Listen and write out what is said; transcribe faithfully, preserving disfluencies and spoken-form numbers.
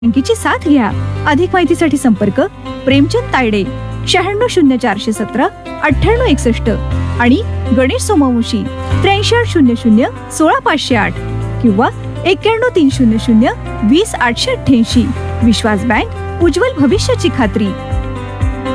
बँकेची साथ घ्या. अधिक माहितीसाठी संपर्क प्रेमचंद तायडे शहाण्णव शून्य चारशे सतरा अठ्ठ्याण्णव एकसष्ट आणि गणेश सोमवंशी त्र्याऐंशी आठ शून्य शून्य सोळा पाचशे आठ किंवा एक्क्याण्णव तीन शून्य शून्य वीस आठशे अठ्ठ्याऐंशी. विश्वास बँक, उज्ज्वल भविष्याची खात्री.